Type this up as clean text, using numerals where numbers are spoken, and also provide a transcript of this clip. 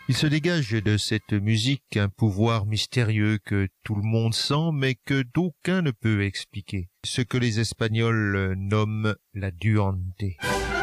Il se dégage de cette musique un pouvoir mystérieux que tout le monde sent mais que d'aucun ne peut expliquer. Ce que les Espagnols nomment la duende.